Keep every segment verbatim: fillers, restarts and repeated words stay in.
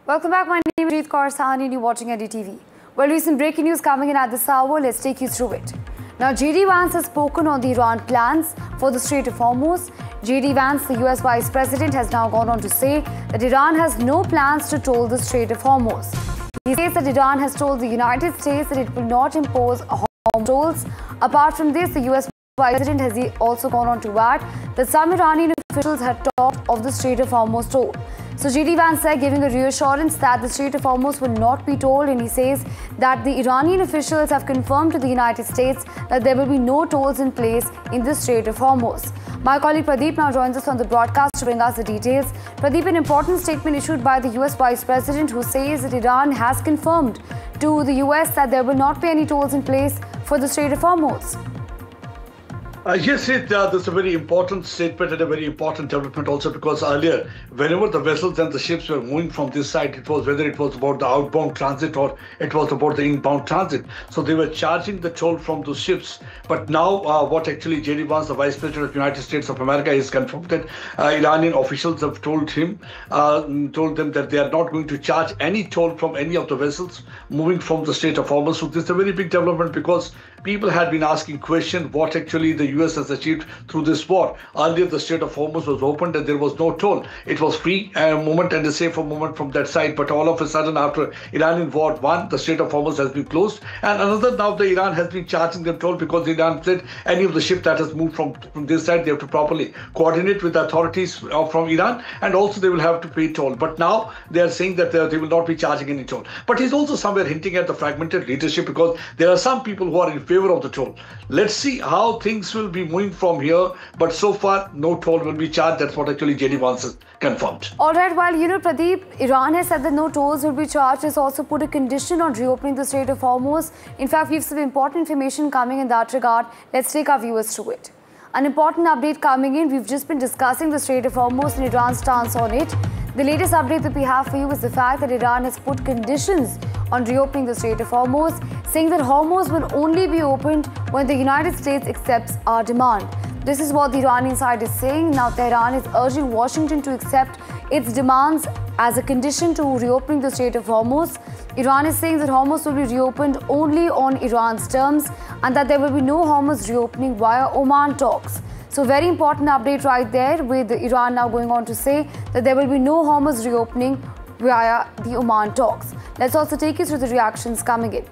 Welcome back. My name is Jeet Kaur Sahani and you're watching N D T V. Well, recent breaking news coming in at this hour. Let's take you through it. Now, J D Vance has spoken on the Iran plans for the Strait of Hormuz. J D Vance, the U S Vice President, has now gone on to say that Iran has no plans to toll the Strait of Hormuz. He says that Iran has told the United States that it will not impose Hormuz tolls. Apart from this, the U S Vice President has also gone on to add that some Iranian officials had talked of the Strait of Hormuz toll. So J D Vance said, giving a reassurance that the Strait of Hormuz will not be tolled, and he says that the Iranian officials have confirmed to the United States that there will be no tolls in place in the Strait of Hormuz. My colleague Pradeep now joins us on the broadcast to bring us the details. Pradeep, an important statement issued by the U S Vice President, who says that Iran has confirmed to the U S that there will not be any tolls in place for the Strait of Hormuz. Uh, yes, it, uh, that's a very important statement and a very important development also, because earlier, whenever the vessels and the ships were moving from this side, it was whether it was about the outbound transit or it was about the inbound transit. So they were charging the toll from those ships. But now uh, what actually J D Vance, the Vice President of the United States of America, is confirmed that uh, Iranian officials have told him, uh, told them that they are not going to charge any toll from any of the vessels moving from the Strait of Hormuz. So this is a very big development, because people had been asking question what actually the U S has achieved through this war. Earlier, the Strait of Hormuz was opened and there was no toll. It was free uh, movement and a safer movement from that side. But all of a sudden, after Iranian war one, the Strait of Hormuz has been closed. And another, now the Iran has been charging them toll, because Iran said any of the ship that has moved from, from this side, they have to properly coordinate with the authorities uh, from Iran, and also they will have to pay toll. But now they are saying that they, they will not be charging any toll. But he's also somewhere hinting at the fragmented leadership, because there are some people who are in favor of the toll. Let's see how things will be moving from here, but so far no toll will be charged. That's what actually J D Vance has confirmed. All right, while you know, Pradeep, Iran has said that no tolls will be charged. Has also put a condition on reopening the Strait of Hormuz. In fact, we have some important information coming in that regard. Let's take our viewers through it. An important update coming in. We've just been discussing the Strait of Hormuz and Iran's stance on it. The latest update that we have for you is the fact that Iran has put conditions on reopening the Strait of Hormuz, saying that Hormuz will only be opened when the United States accepts our demand. This is what the Iranian side is saying. Now, Tehran is urging Washington to accept its demands as a condition to reopening the Strait of Hormuz. Iran is saying that Hormuz will be reopened only on Iran's terms, and that there will be no Hormuz reopening via Oman talks. So, very important update right there, with Iran now going on to say that there will be no Hormuz reopening via the Oman talks. Let's also take you through the reactions coming in.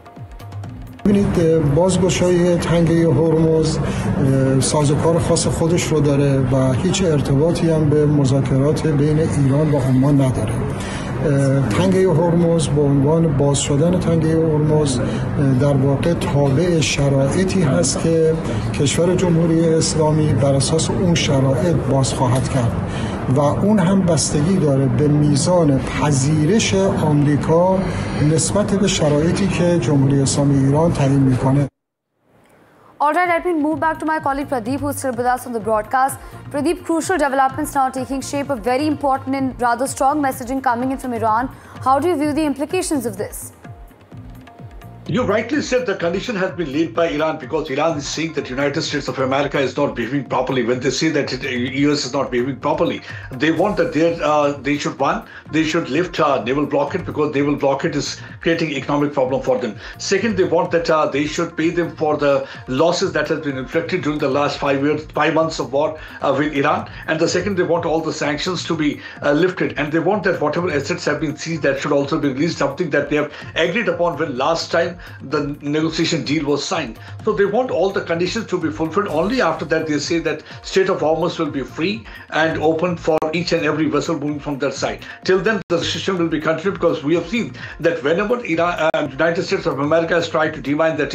ببینید، بازگشایی تنگه هرمز سازوکار خاص خودش رو داره و هیچ ارتباطی هم به مذاکرات بین ایران و عمان نداره. تنگه هرمز به عنوان باز شدن تنگه هرمز در واقع تابع شرایطی هست که کشور جمهوری اسلامی بر اساس اون شرایط باز خواهد کرد و اون هم بستگی داره به میزان پذیرش آمریکا نسبت به شرایطی که جمهوری اسلامی ایران تعیین میکنه. All right, let me move back to my colleague Pradeep, who is still with us on the broadcast. Pradeep, crucial developments now taking shape, a very important and rather strong messaging coming in from Iran. How do you view the implications of this? You rightly said the condition has been laid by Iran, because Iran is saying that United States of America is not behaving properly. When they say that the U S is not behaving properly, they want that uh, they should, one, they should lift uh, naval blockade, because naval blockade is creating economic problem for them. Second, they want that uh, they should pay them for the losses that has been inflicted during the last five years, five months of war uh, with Iran. And the second, they want all the sanctions to be uh, lifted, and they want that whatever assets have been seized, that should also be released, something that they have agreed upon when last time the negotiation deal was signed. So they want all the conditions to be fulfilled. Only after that they say that Strait of Hormuz will be free and open for each and every vessel moving from that side. Till then, the system will be continued, because we have seen that whenever Iran, uh, United States of America has tried to demand that